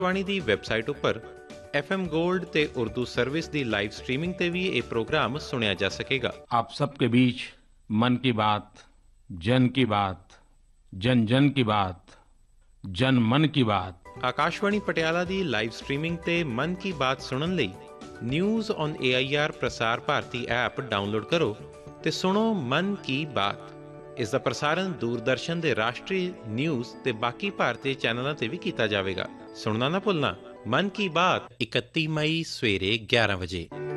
ਵਾਣੀ ਦੀ website ਉੱਪਰ FM gold ਤੇ Urdu service ਦੀ live streaming ਤੇ ਵੀ ਇਹ ਪ੍ਰੋਗਰਾਮ ਸੁਣਿਆ ਜਾ ਸਕੇਗਾ। आप सबके बीच मन की बात, जन की बात, जन जन की बात, जन मन की बात। ਆਕਾਸ਼ਵਾਣੀ ਪਟਿਆਲਾ ਦੀ ਲਾਈਵ ਸਟ੍ਰੀਮਿੰਗ ਤੇ ਮਨ ਕੀ ਬਾਤ ਸੁਣਨ ਲਈ news on AIR Prasar Bharati app download ਕਰੋ ਤੇ ਸੁਣੋ ਮਨ ਕੀ ਬਾਤ। ਇਸ ਦਾ ਪ੍ਰਸਾਰਣ ਦੂਰਦਰਸ਼ਨ ਦੇ ਰਾਸ਼ਟਰੀ ਨਿਊਜ਼ ਤੇ ਬਾਕੀ ਭਾਰਤੀ ਚੈਨਲਾਂ ਤੇ ਵੀ ਕੀਤਾ ਜਾਵੇਗਾ। ਸੁਣਨਾ ਨਾ ਭੁੱਲਣਾ। ਮਨ ਕੀ ਬਾਤ 31 ਮਈ ਸਵੇਰੇ 11 ਵਜੇ।